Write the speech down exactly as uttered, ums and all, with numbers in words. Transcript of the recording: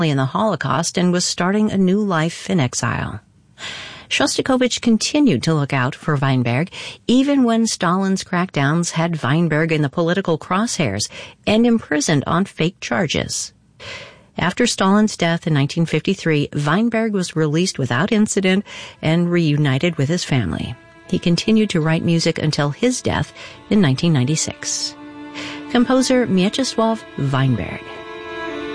in the Holocaust and was starting a new life in exile. Shostakovich continued to look out for Weinberg, even when Stalin's crackdowns had Weinberg in the political crosshairs and imprisoned on fake charges. After Stalin's death in nineteen fifty-three, Weinberg was released without incident and reunited with his family. He continued to write music until his death in nineteen ninety-six. Composer Mieczysław Weinberg.